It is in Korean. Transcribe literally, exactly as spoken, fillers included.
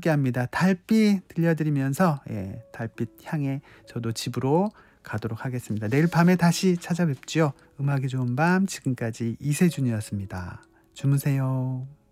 함께합니다. 달빛 들려드리면서 예, 달빛 향해 저도 집으로 가도록 하겠습니다. 내일 밤에 다시 찾아뵙죠. 음악이 좋은 밤 지금까지 이세준이었습니다. 주무세요.